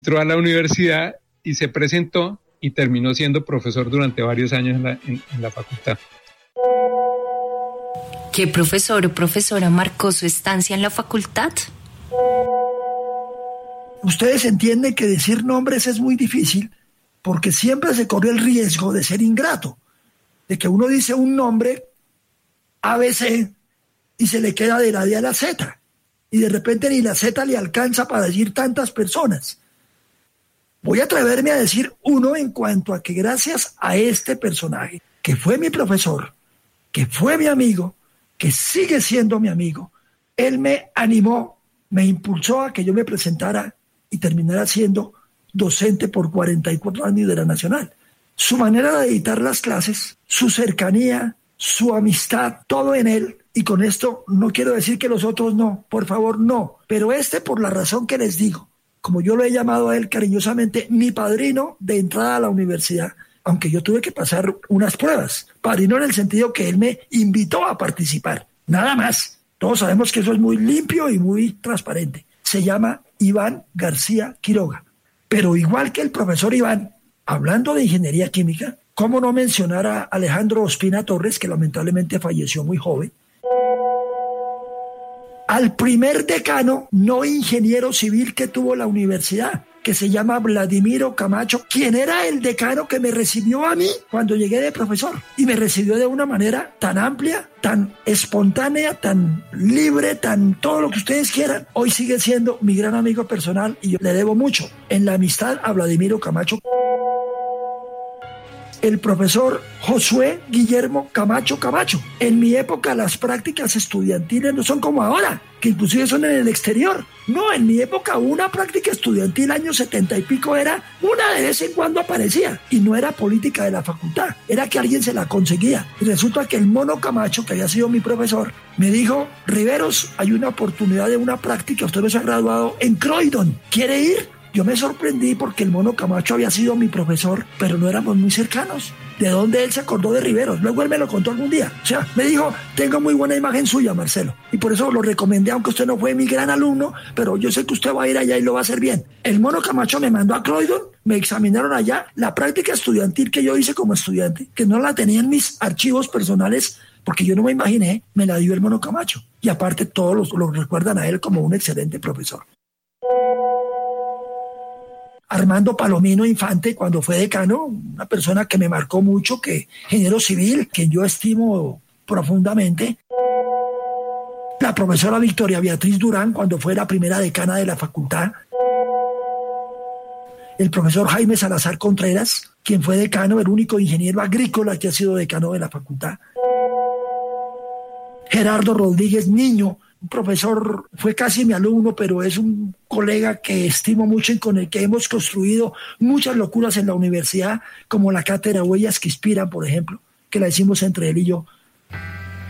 entró a la universidad y se presentó y terminó siendo profesor durante varios años en la facultad. ¿Qué profesor o profesora marcó su estancia en la facultad? Ustedes entienden que decir nombres es muy difícil porque siempre se corre el riesgo de ser ingrato, de que uno dice un nombre ABC y se le queda de la D a la Z y de repente ni la Z le alcanza para decir tantas personas. Voy a atreverme a decir uno en cuanto a que gracias a este personaje, que fue mi profesor, que fue mi amigo, que sigue siendo mi amigo, él me animó, me impulsó a que yo me presentara y terminara siendo docente por 44 años de la Nacional. Su manera de dictar las clases, su cercanía, su amistad, todo en él, y con esto no quiero decir que los otros no, por favor no, pero por la razón que les digo, como yo lo he llamado a él cariñosamente, mi padrino de entrada a la universidad, aunque yo tuve que pasar unas pruebas. Padrino en el sentido que él me invitó a participar, nada más. Todos sabemos que eso es muy limpio y muy transparente. Se llama Iván García Quiroga. Pero igual que el profesor Iván, hablando de ingeniería química, ¿cómo no mencionar a Alejandro Ospina Torres, que lamentablemente falleció muy joven? Al primer decano no ingeniero civil que tuvo la universidad, que se llama Vladimiro Camacho, quien era el decano que me recibió a mí cuando llegué de profesor. Y me recibió de una manera tan amplia, tan espontánea, tan libre, tan todo lo que ustedes quieran. Hoy sigue siendo mi gran amigo personal y yo le debo mucho en la amistad a Vladimiro Camacho. El profesor Josué Guillermo Camacho Camacho. En mi época las prácticas estudiantiles no son como ahora, que inclusive son en el exterior. No, en mi época una práctica estudiantil, años 70 y pico, era una de vez en cuando aparecía. Y no era política de la facultad, era que alguien se la conseguía. Y resulta que el mono Camacho, que había sido mi profesor, me dijo: Riveros, hay una oportunidad de una práctica, usted no se ha graduado en Croydon, ¿quiere ir? Yo me sorprendí porque el mono Camacho había sido mi profesor, pero no éramos muy cercanos. ¿De dónde él se acordó de Riveros? Luego él me lo contó algún día. O sea, me dijo: tengo muy buena imagen suya, Marcelo. Y por eso lo recomendé, aunque usted no fue mi gran alumno, pero yo sé que usted va a ir allá y lo va a hacer bien. El mono Camacho me mandó a Croydon, me examinaron allá. La práctica estudiantil que yo hice como estudiante, que no la tenía en mis archivos personales, porque yo no me imaginé, me la dio el mono Camacho. Y aparte todos lo recuerdan a él como un excelente profesor. Armando Palomino Infante, cuando fue decano, una persona que me marcó mucho, que ingeniero civil, que yo estimo profundamente. La profesora Victoria Beatriz Durán, cuando fue la primera decana de la facultad. El profesor Jaime Salazar Contreras, quien fue decano, el único ingeniero agrícola que ha sido decano de la facultad. Gerardo Rodríguez Niño, un profesor, fue casi mi alumno, pero es un colega que estimo mucho y con el que hemos construido muchas locuras en la universidad, como la cátedra Huellas que Inspiran, por ejemplo, que la hicimos entre él y yo.